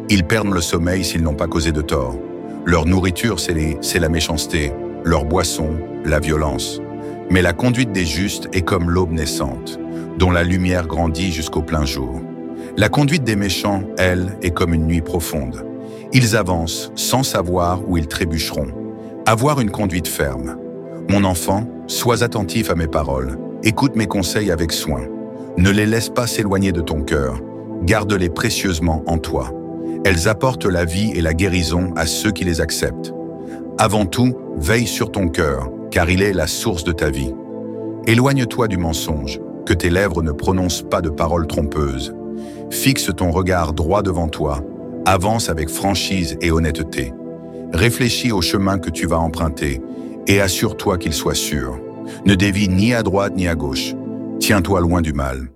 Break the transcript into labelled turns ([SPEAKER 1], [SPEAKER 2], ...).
[SPEAKER 1] Ils perdent le sommeil s'ils n'ont pas causé de tort. Leur nourriture, c'est la méchanceté, leur boisson, la violence. Mais la conduite des justes est comme l'aube naissante, dont la lumière grandit jusqu'au plein jour. La conduite des méchants, elle, est comme une nuit profonde. Ils avancent sans savoir où ils trébucheront. Avoir une conduite ferme. Mon enfant, sois attentif à mes paroles. Écoute mes conseils avec soin. Ne les laisse pas s'éloigner de ton cœur. Garde-les précieusement en toi. Elles apportent la vie et la guérison à ceux qui les acceptent. Avant tout, veille sur ton cœur, car il est la source de ta vie. Éloigne-toi du mensonge, que tes lèvres ne prononcent pas de paroles trompeuses. Fixe ton regard droit devant toi, avance avec franchise et honnêteté. Réfléchis au chemin que tu vas emprunter et assure-toi qu'il soit sûr. Ne dévie ni à droite ni à gauche. Tiens-toi loin du mal.